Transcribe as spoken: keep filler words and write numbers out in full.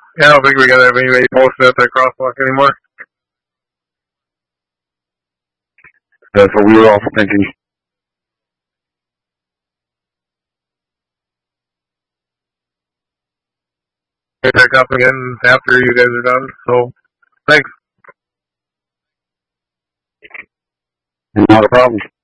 Yeah, I don't think we gotta have anybody posted at that crosswalk anymore. That's what we were also thinking. Pick up again after you guys are done. So, thanks. Not a problem.